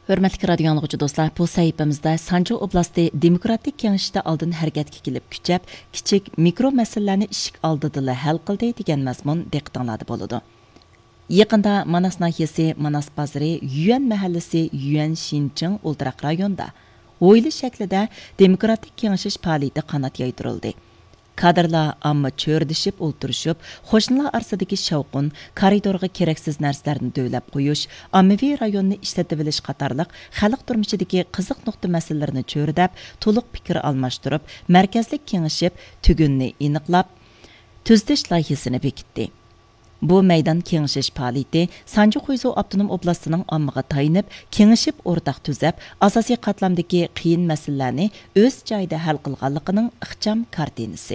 Hörmətli radio anlıqçı dostlar, bu səhifəmizdə Sanju oblasti demokratik kengişdə aldın hərəkətə kilib küçəb, kiçik mikro məsələlərini işik aldıdıla həll qıldı degan məzmun diqqətinizdə boludu. Yaqında Manas nahiyəsi, Manas bazarı, Yuan məhəlləsi, Yuan Şinçing Ultraq rayonda o'yli şəklində demokratik kengiş fəaliyyəti qanat yaytırıldı. Kadrlar amma çördüşüp o'ltirishib, qo'shnilar orasidagi shavqin, koridorga keraksiz narsalarni dövləb qo'yish, ommaviy rayonni ishlatib olish qatorliq xalq turmushidagi qiziq nuqta masalalarini cho'ridab, to'liq fikr almashtirib, markazlik kengashib, tugunni aniqlab, tuzitish loyihasini bekitdi. Bu meydan kengishish faoliyati Sanju Xuyzu Abdunum oblastining ommaga tayinib, kengishib o'rtaq tuzab, asosiy qatlamdagi qiyin masalalarni o'z joyida hal qilganligining ixcham kartinasi.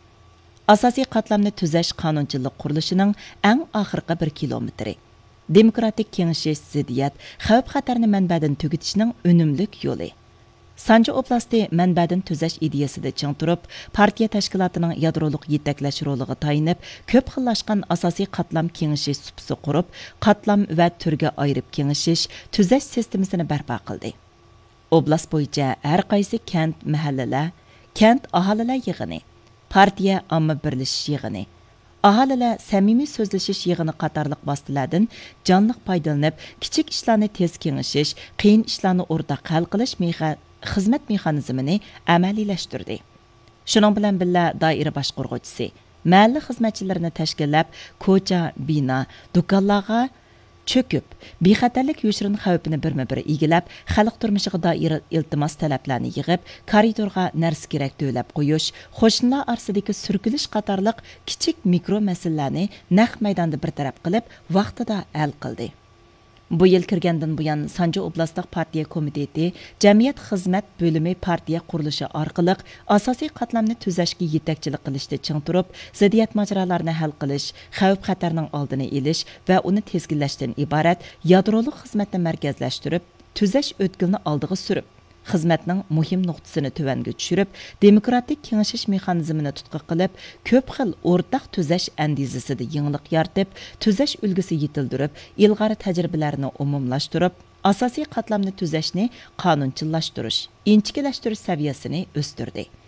Asosiy qatlamni tuzash qonunchilik qurilishining eng oxirgi 1 kilometri. Demokratik kengishish ziddiyat, xavf-xatarni manbadan tugitishning unumlik yo'li. Sanju oblasti manbadan tuzash ideyasida ching turib, partiya tashkilotining yadroliq yetaklash roliga tayinib, ko'p xillashgan asosiy qatlam kengishish supsi qurib, qatlam va turga ayirib kengishish, tuzash sistemasini barpo qildi. Oblast bo'yicha har qaysi kent mahallalar, kent aholilar yig'ini, partiya omma birlashish yig'ini, aholilar samimiy so'zlashish yig'ini qatorliq vositalardan jonliq foydalanib, kichik ishlarni tez kengishish, qiyin ishlarni o'rtaq hal qilish xizmat mexanizmini amaliylashtirdi. Shuning bilan birga doira boshqaruvchisi mahalla xizmatchilarini tashkillab, ko'cha, bino, do'konlarga cho'kib, bexatarlik yoshirin xavfini birma-bir egilab, xalq turmushiga doir iltimos talablarni yig'ib, koridorga narsa kerak dövləb qo'yish, qo'shnilar orasidagi surkilish qatorliq kichik mikro masalalarni naq maydonda bir taraf qilib, vaqtida hal qildi. Bu yil kirgandan buyon Sanju oblastlik partiya komiteti jamiyat xizmat bo'limi partiya qurilishi orqali asosiy qatlamni tuzashga yetakchilik qilishda ching turib, ziddiyat majralarini hal qilish, xavf-xatarning oldini olish va uni tezginlashdan iborat yadroliq xizmatni markazlashtirib, tuzash o'tkilni oldiga surib, xizmatning muhim nuqtasini tuvanga tushirib, demokratik kengishish mexanizmini tutqi qilib, ko'p xil o'rtaq tuzash andizasida yangilik yaratib, tuzash ulgisi yetildirib, ilg'ori tajribalarni umumlashtirib, asosiy qatlamni tuzashni qonunchilashtirish, inchiklashtirish saviyasini o'stirdi.